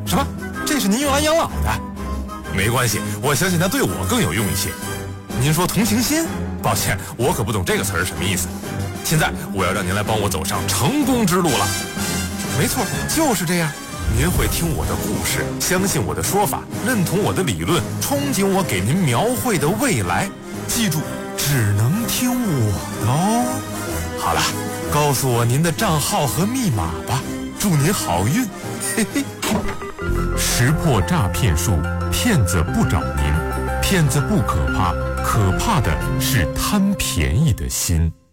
什么？这是您用来养老的？没关系，我相信它对我更有用一些。您说同情心？抱歉，我可不懂这个词儿什么意思。现在我要让您来帮我走上成功之路了。没错，就是这样。您会听我的故事，相信我的说法，认同我的理论，憧憬我给您描绘的未来。记住，只能听我的哦。好了，告诉我您的账号和密码吧。祝您好运，嘿嘿。 识破诈骗术，骗子不找您，骗子不可怕，可怕的是贪便宜的心。